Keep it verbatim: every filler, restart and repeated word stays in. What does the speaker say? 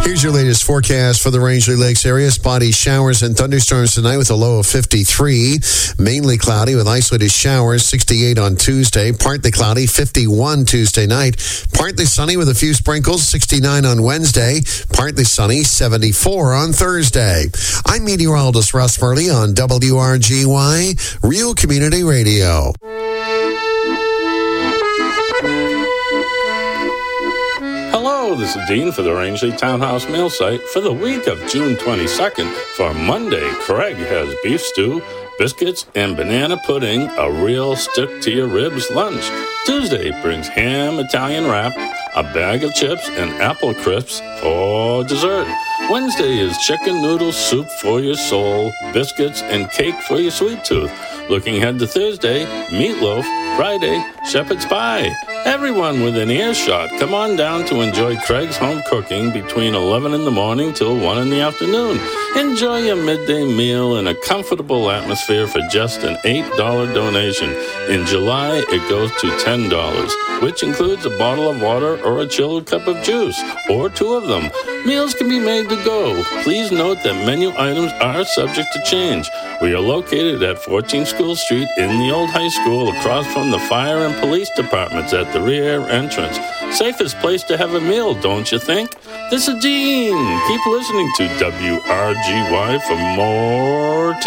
Here's your latest forecast for the Rangeley Lakes area. Spotty showers and thunderstorms tonight with a low of fifty-three. Mainly cloudy with isolated showers, sixty-eight on Tuesday. Partly cloudy, fifty-one Tuesday night. Partly sunny with a few sprinkles, sixty-nine on Wednesday. Partly sunny, seventy-four on Thursday. I'm meteorologist Russ Murley on W R G Y, Real Community Radio. Hello, this is Dean for the Rangeley Townhouse Mail Site for the week of June twenty-second. For Monday, Craig has beef stew, biscuits, and banana pudding, a real stick-to-your-ribs lunch. Tuesday brings ham Italian wrap, a bag of chips, and apple crisps for dessert. Wednesday is chicken noodle soup for your soul, biscuits, and cake for your sweet tooth. Looking ahead to Thursday, meatloaf. Friday, shepherd's pie. Everyone within earshot, come on down to enjoy Craig's home cooking between eleven in the morning till one in the afternoon. Enjoy your midday meal in a comfortable atmosphere for just an eight dollars donation. In July, it goes to ten dollars, which includes a bottle of water or a chilled cup of juice, or two of them. Meals can be made to go. Please note that menu items are subject to change. We are located at fourteen School Street in the old high school, across from the fire and police departments at the rear entrance. Safest place to have a meal, don't you think? This is Dean. Keep listening to W R G Y for more